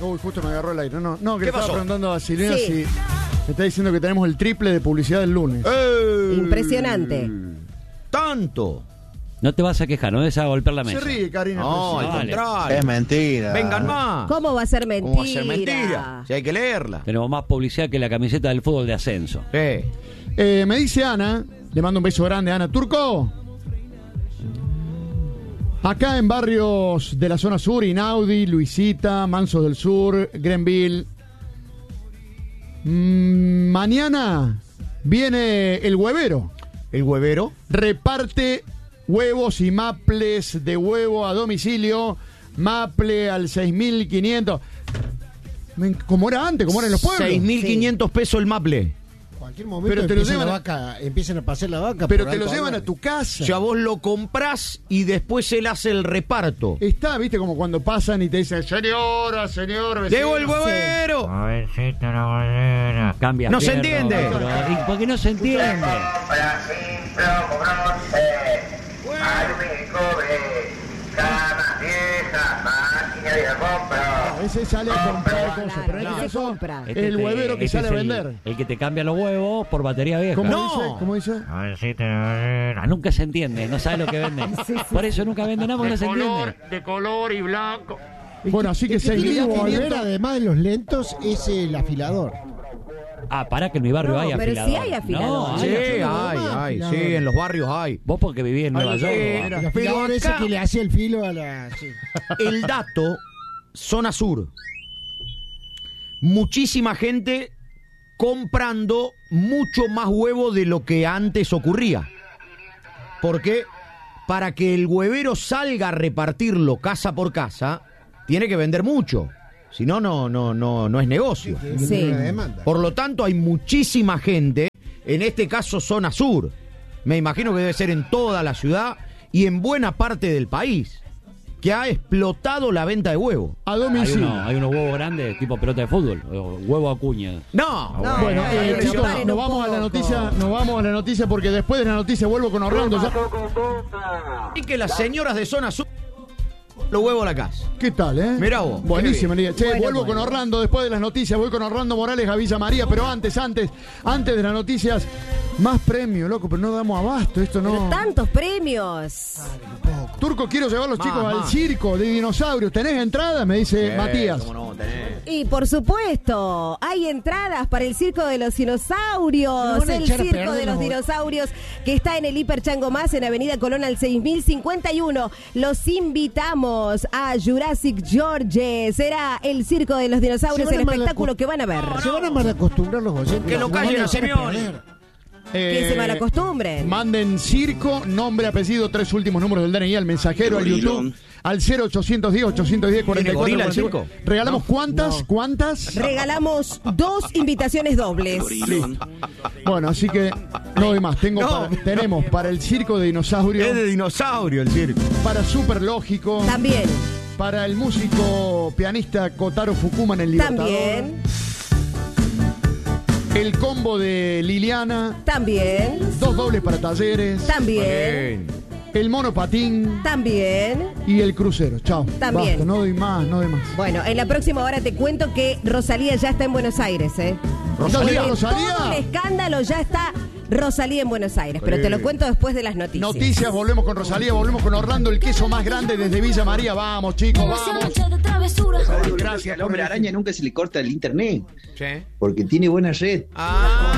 Uy, justo me agarró el aire. No, que ¿Qué le estaba pasó? preguntando a Silvina Sí. si me está diciendo que tenemos el triple de publicidad el lunes. Impresionante. ¡Tanto! No te vas a quejar, no vas a golpear la Se mesa. ríe, Karina. No, al Vale. contrario. Es mentira. Vengan más. ¿Cómo va a ser mentira? ¿Cómo va a ser mentira? Si hay que leerla. Tenemos más publicidad que la camiseta del fútbol de ascenso. Me dice Ana, le mando un beso grande a Ana. Turco, acá en barrios de la zona sur, Inaudi, Luisita, Mansos del Sur, Grenville, mañana viene el huevero. ¿El huevero? Reparte huevos y maples de huevo a domicilio. Maple al 6.500. Como era antes, como era en los pueblos. 6.500 pesos el maple. Cualquier momento Pero te lo empieza llevan la a- vaca, empiezan a pasar la vaca. Pero por te lo alto llevan valor. a tu casa. O sea, vos lo comprás y después él hace el reparto. Está, viste, como cuando pasan y te dicen, señora, vecino. ¡Llegó el huevero! Cambia. No se fierro, entiende. pero- ¿y por qué no se entiende? A veces sale a comprar cosas, pero en Claro, este se caso, compra. el huevero que sale a vender. El que te cambia los huevos por batería vieja. ¿Cómo No. dice? ¿Cómo dice? Nunca se entiende, no sabe lo que vende. Por eso nunca vende nada porque no se entiende. De color y blanco. Bueno, así que El que tiene que volver, 6.500. además de los lentos, es el afilador. Ah, para que en mi barrio No, hay pero afilador. sí hay afilador. No, Sí, hay. hay, sí, en los barrios hay. Vos porque vivís en Nueva York. El Pero afilador ese acá- que le hacía el filo a la... sí. El dato, zona sur. Muchísima gente comprando mucho más huevo de lo que antes ocurría. Porque para que el huevero salga a repartirlo casa por casa, tiene que vender mucho. Si no, no es negocio. Sí. Una demanda. Por lo tanto, hay muchísima gente, en este caso zona sur. Me imagino que debe ser en toda la ciudad y en buena parte del país, que ha explotado la venta de huevo. A domicilio. Hay unos huevos grandes tipo pelota de fútbol, o huevo acuña. No, No, Bueno, chicos, paren nos un vamos a la poco. noticia, porque después de la noticia vuelvo con Orlando. Ya- y que las señoras de zona sur los huevos a la casa. ¿Qué tal, Mirá vos, Buenísimo, qué María. Che, Bueno, vuelvo bueno. con Orlando después de las noticias. Voy con Orlando Morales a Villa María, pero antes de las noticias, más premio, loco, pero no damos abasto, esto Pero no. tantos premios. Turco, quiero llevar a los chicos al más. circo de dinosaurios. ¿Tenés entrada? Me dice Matías. ¿Cómo no tenés? Y por supuesto, hay entradas para el Circo de los Dinosaurios. Nos van a El echar a Circo perder de los los- Dinosaurios que está en el Hiper Chango Más en Avenida Colón al 6051. Los invitamos a Jurassic George. Será el Circo de los Dinosaurios, Se van el a espectáculo malaco- que van a ver. Se van a mal acostumbrar los oyentes. Que lo Nos van callen a a echar Simeone. perder. Que se malacostumbren. Manden circo, nombre, apellido, 3 últimos números del DNI al mensajero, al YouTube, al 0810 ¿Tiene gorila el 44. circo? ¿Regalamos cuántas? Regalamos 2 invitaciones dobles. Bueno, así que no doy más. Tenemos para el circo de dinosaurios, Es de dinosaurio el circo. para Super Lógico, También, para el músico pianista Kotaro Fukuma en el Libertador, también, el combo de Liliana, también, 2 dobles para talleres, también, el monopatín también. y el crucero. Chao. También. Basta, no doy más. Bueno, en la próxima hora te cuento que Rosalía ya está en Buenos Aires, ¿eh? ¿Rosalía? Porque ¿Rosalía? todo el escándalo ya está Rosalía en Buenos Aires, pero te lo cuento después de las noticias. Noticias, volvemos con Rosalía, volvemos con Orlando, el queso más grande desde Villa María. Vamos, chicos, vamos. Gracias. Al hombre araña nunca se le corta el internet, Sí. porque tiene buena red. Ah.